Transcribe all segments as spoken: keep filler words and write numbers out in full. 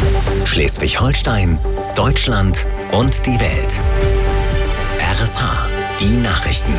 Schleswig-Holstein, Deutschland und die Welt. R S H, die Nachrichten.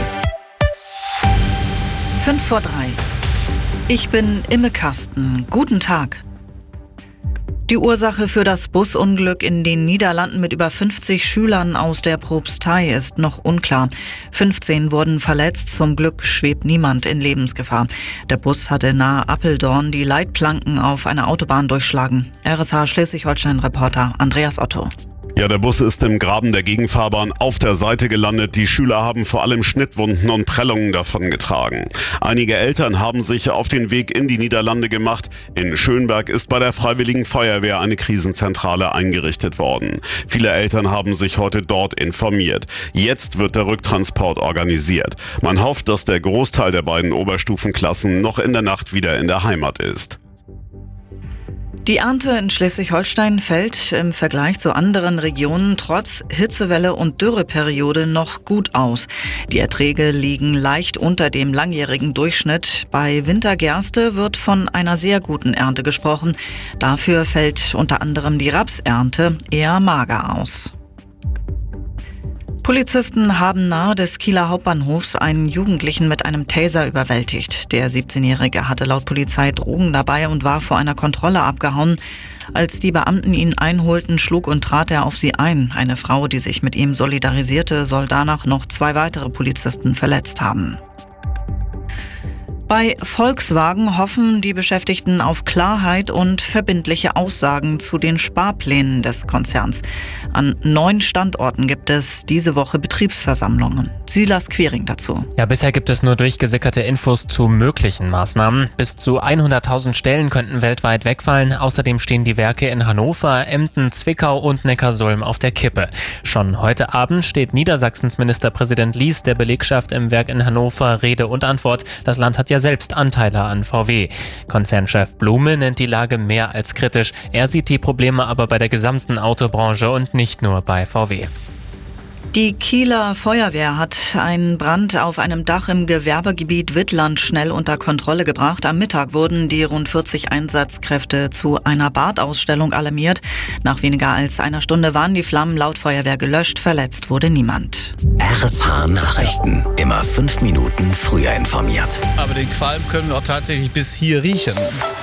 Fünf vor drei. Ich bin Imme Kasten. Guten Tag. Die Ursache für das Busunglück in den Niederlanden mit über fünfzig Schülern aus der Propstei ist noch unklar. fünfzehn wurden verletzt, zum Glück schwebt niemand in Lebensgefahr. Der Bus hatte nahe Apeldoorn die Leitplanken auf einer Autobahn durchschlagen. R S H Schleswig-Holstein-Reporter Andreas Otto. Ja, der Bus ist im Graben der Gegenfahrbahn auf der Seite gelandet. Die Schüler haben vor allem Schnittwunden und Prellungen davongetragen. Einige Eltern haben sich auf den Weg in die Niederlande gemacht. In Schönberg ist bei der Freiwilligen Feuerwehr eine Krisenzentrale eingerichtet worden. Viele Eltern haben sich heute dort informiert. Jetzt wird der Rücktransport organisiert. Man hofft, dass der Großteil der beiden Oberstufenklassen noch in der Nacht wieder in der Heimat ist. Die Ernte in Schleswig-Holstein fällt im Vergleich zu anderen Regionen trotz Hitzewelle und Dürreperiode noch gut aus. Die Erträge liegen leicht unter dem langjährigen Durchschnitt. Bei Wintergerste wird von einer sehr guten Ernte gesprochen. Dafür fällt unter anderem die Rapsernte eher mager aus. Polizisten haben nahe des Kieler Hauptbahnhofs einen Jugendlichen mit einem Taser überwältigt. Der siebzehnjährige hatte laut Polizei Drogen dabei und war vor einer Kontrolle abgehauen. Als die Beamten ihn einholten, schlug und trat er auf sie ein. Eine Frau, die sich mit ihm solidarisierte, soll danach noch zwei weitere Polizisten verletzt haben. Bei Volkswagen hoffen die Beschäftigten auf Klarheit und verbindliche Aussagen zu den Sparplänen des Konzerns. An neun Standorten gibt es diese Woche Betriebsversammlungen. Silas Quiring dazu. Ja, bisher gibt es nur durchgesickerte Infos zu möglichen Maßnahmen. Bis zu hunderttausend Stellen könnten weltweit wegfallen. Außerdem stehen die Werke in Hannover, Emden, Zwickau und Neckarsulm auf der Kippe. Schon heute Abend steht Niedersachsens Ministerpräsident Lies der Belegschaft im Werk in Hannover Rede und Antwort. Das Land hat ja selbst Anteile an V W. Konzernchef Blume nennt die Lage mehr als kritisch. Er sieht die Probleme aber bei der gesamten Autobranche und nicht nur bei V W. Die Kieler Feuerwehr hat einen Brand auf einem Dach im Gewerbegebiet Wittland schnell unter Kontrolle gebracht. Am Mittag wurden die rund vierzig Einsatzkräfte zu einer Badausstellung alarmiert. Nach weniger als einer Stunde waren die Flammen laut Feuerwehr gelöscht. Verletzt wurde niemand. R S H Nachrichten. Immer fünf Minuten früher informiert. Aber den Qualm können wir auch tatsächlich bis hier riechen.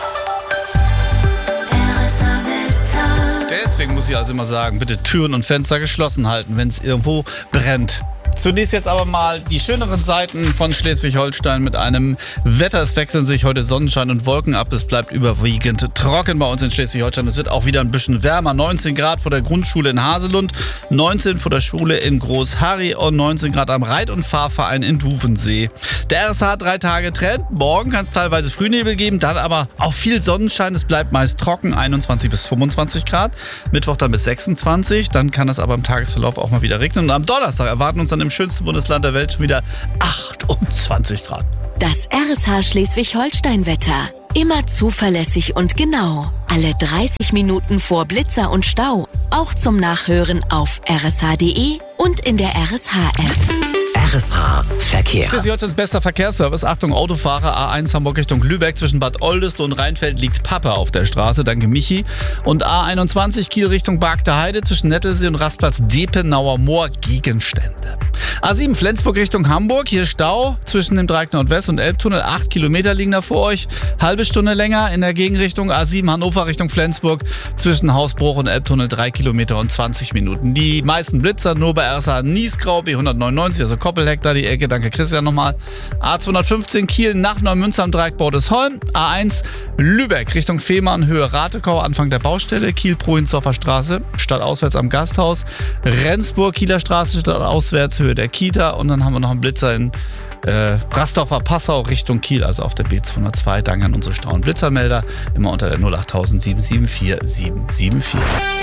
Deswegen muss ich also immer sagen, bitte Türen und Fenster geschlossen halten, wenn es irgendwo brennt. Zunächst jetzt aber mal die schöneren Seiten von Schleswig-Holstein mit einem Wetter. Es wechseln sich heute Sonnenschein und Wolken ab. Es bleibt überwiegend trocken bei uns in Schleswig-Holstein. Es wird auch wieder ein bisschen wärmer. neunzehn Grad vor der Grundschule in Haselund, neunzehn vor der Schule in Groß-Harry und neunzehn Grad am Reit- und Fahrverein in Duvensee. Der R S H drei Tage Trend. Morgen kann es teilweise Frühnebel geben, dann aber auch viel Sonnenschein. Es bleibt meist trocken, einundzwanzig bis fünfundzwanzig Grad. Mittwoch dann bis sechsundzwanzig. Dann kann es aber im Tagesverlauf auch mal wieder regnen. Und am Donnerstag erwarten uns dann im schönsten Bundesland der Welt schon wieder achtundzwanzig Grad. Das R S H Schleswig-Holstein-Wetter. Immer zuverlässig und genau. Alle dreißig Minuten vor Blitzer und Stau. Auch zum Nachhören auf r s h punkt d e und in der R S H-App. R S H Verkehr. Schleswig-Holsteins bester Verkehrsservice. Achtung, Autofahrer. A eins Hamburg Richtung Lübeck. Zwischen Bad Oldesloe und Rheinfeld liegt Pappe auf der Straße. Danke, Michi. Und A einundzwanzig Kiel Richtung Bargter Heide. Zwischen Nettelsee und Rastplatz Depenauer Moor Gegenstände. A sieben Flensburg Richtung Hamburg. Hier Stau zwischen dem Dreieck Nordwest und Elbtunnel. Acht Kilometer liegen da vor euch. Halbe Stunde länger in der Gegenrichtung. A sieben Hannover Richtung Flensburg. Zwischen Hausbruch und Elbtunnel drei Kilometer und zwanzig Minuten. Die meisten Blitzer nur bei R S H Niesgrau B hundertneunundneunzig, also Koppelhektar die Ecke. Danke Christian nochmal. A zweihundertfünfzehn Kiel nach Neumünster am Dreieck Bordesholm. A eins Lübeck Richtung Fehmarn Höhe Ratekau. Anfang der Baustelle. Kiel-Prohensdorfer Straße. Stadtauswärts am Gasthaus. Rendsburg Kieler Straße stadtauswärts Höhe der Kita. Und dann haben wir noch einen Blitzer in äh, Rastorfer Passau Richtung Kiel, also auf der B zweihundertzwei. Danke an unsere Stau- und Blitzermelder. Immer unter der null acht sieben sieben vier sieben sieben vier.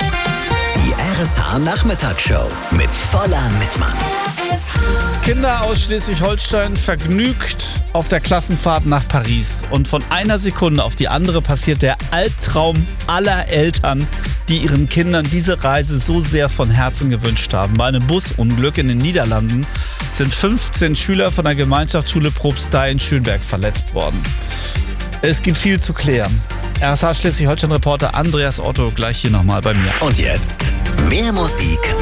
Die R S H Nachmittagsshow mit voller Mitmann. Kinder aus Schleswig-Holstein vergnügt auf der Klassenfahrt nach Paris. Und von einer Sekunde auf die andere passiert der Albtraum aller Eltern, die ihren Kindern diese Reise so sehr von Herzen gewünscht haben. Bei einem Busunglück in den Niederlanden sind fünfzehn Schüler von der Gemeinschaftsschule Propstei in Schönberg verletzt worden. Es gibt viel zu klären. R S H Schleswig-Holstein-Reporter Andreas Otto gleich hier nochmal bei mir. Und jetzt mehr Musik